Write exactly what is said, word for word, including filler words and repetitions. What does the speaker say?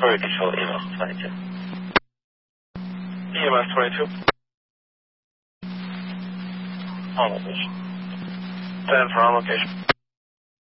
Query control, E M S twenty-two. E M S twenty-two. On location. Stand for on location.